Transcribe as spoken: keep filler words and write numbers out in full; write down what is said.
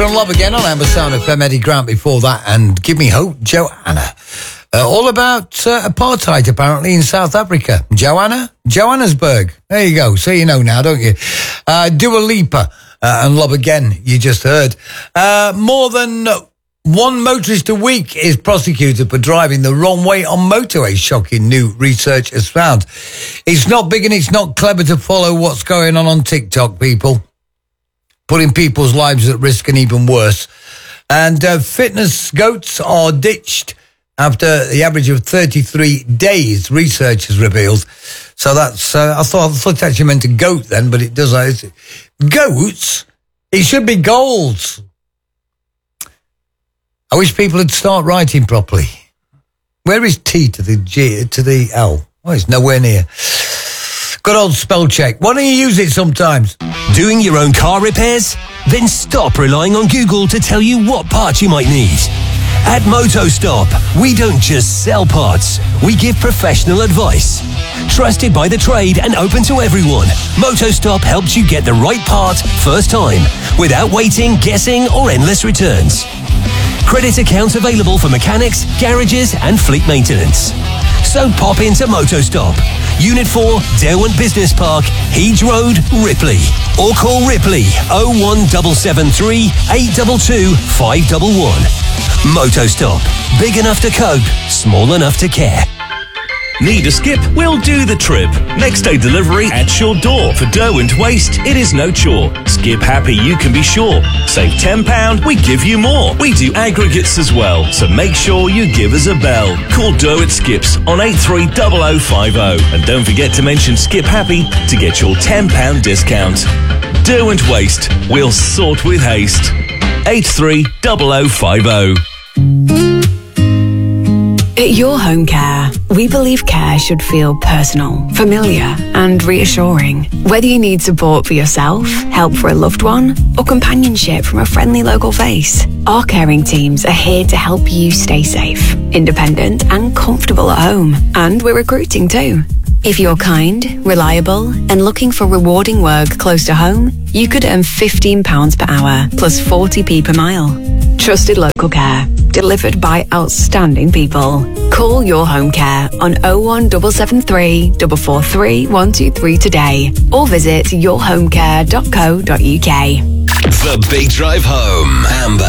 Love Again on Amber Sound F M, Eddie Grant before that, and Give Me Hope, Joanna. Uh, all about uh, apartheid, apparently, in South Africa. Joanna? Johannesburg. There you go. So you know now, don't you? Uh, Dua Lipa uh, and Love Again, you just heard. Uh, more than one motorist a week is prosecuted for driving the wrong way on motorways, shocking new research has found. It's not big and it's not clever to follow what's going on on TikTok, people. Putting people's lives at risk and even worse. And uh, fitness goats are ditched after the average of thirty-three days, research has revealed. So that's, uh, I thought, I thought it actually meant a goat then, but it does. Uh, goats? It should be goals. I wish people would start writing properly. Where is T to the G, to the L? Oh, it's nowhere near. Good old spell check. Why don't you use it sometimes? Doing your own car repairs? Then stop relying on Google to tell you what parts you might need. At MotoStop, we don't just sell parts, we give professional advice. Trusted by the trade and open to everyone, MotoStop helps you get the right part first time, without waiting, guessing, or endless returns. Credit accounts available for mechanics, garages, and fleet maintenance. So pop into MotoStop, Unit four, Derwent Business Park, Heeds Road, Ripley. Or call Ripley oh one seven seven three, eight two two, five one one. MotoStop. Big enough to cope, small enough to care. Need a skip? We'll do the trip. Next day delivery at your door. For Derwent Waste, it is no chore. Skip happy, you can be sure. Save ten pounds, we give you more. We do aggregates as well, so make sure you give us a bell. Call Derwent Skips on eight three zero zero five zero. And don't forget to mention Skip Happy to get your ten pounds discount. Derwent Waste, we'll sort with haste. eight three zero zero five zero. At Your Home Care, we believe care should feel personal, familiar, and reassuring. Whether you need support for yourself, help for a loved one, or companionship from a friendly local face, our caring teams are here to help you stay safe, independent, and comfortable at home. And we're recruiting too. If you're kind, reliable, and looking for rewarding work close to home, you could earn fifteen pounds per hour plus forty p per mile. Trusted local care, delivered by outstanding people. Call Your Home Care on oh one seven seven three, four four three, one two three today or visit your home care dot co dot uk. The Big Drive Home. Amber.